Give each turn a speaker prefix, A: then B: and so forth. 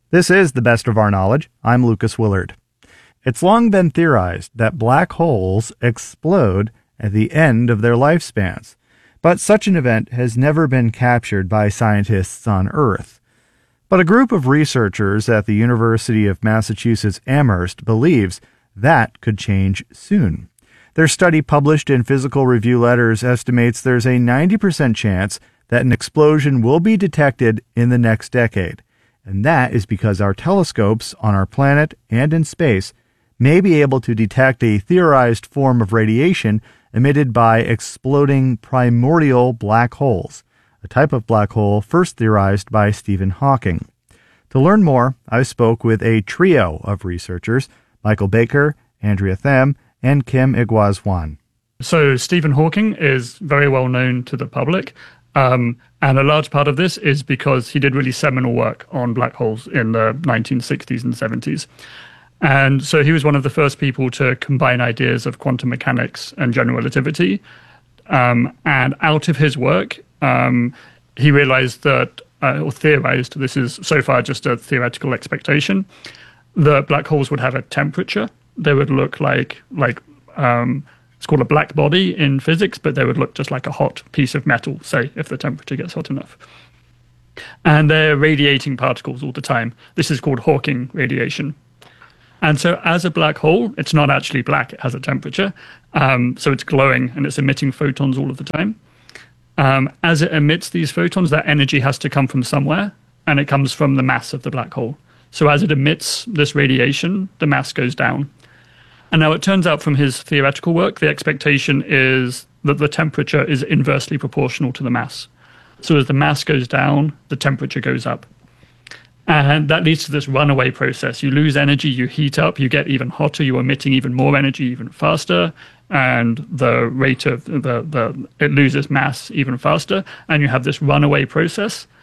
A: This is The Best of Our Knowledge. I'm Lucas Willard. It's long been theorized that black holes explode at the end of their lifespans, but such an event has never been captured by scientists on Earth. But a group of researchers at the University of Massachusetts Amherst believes that could change soon. Their study, published in Physical Review Letters, estimates there's a 90% chance that an explosion will be detected in the next decade. And that is because our telescopes on our planet and in space may be able to detect a theorized form of radiation emitted by exploding primordial black holes, a type of black hole first theorized by Stephen Hawking. To learn more, I spoke with a trio of researchers, Michael Baker, Andrea Tham, and Kim Igwaz-Wan.
B: So Stephen Hawking is very well known to the public, and a large part of this is because he did really seminal work on black holes in the 1960s and 70s. And so he was one of the first people to combine ideas of quantum mechanics and general relativity. And out of his work, he realized that, or theorized, this is so far just a theoretical expectation, that black holes would have a temperature. They would look like it's called a black body in physics, but they would look just like a hot piece of metal, say, if the temperature gets hot enough. And they're radiating particles all the time. This is called Hawking radiation. And so as a black hole, it's not actually black, it has a temperature. So it's glowing and it's emitting photons all of the time. As it emits these photons, that energy has to come from somewhere, and it comes from the mass of the black hole. So as it emits this radiation, the mass goes down. And now it turns out from his theoretical work, the expectation is that the temperature is inversely proportional to the mass. So as the mass goes down, the temperature goes up. And that leads to this runaway process. You lose energy, you heat up, you get even hotter, you're emitting even more energy even faster, and the rate of it loses mass even faster, and you have this runaway process.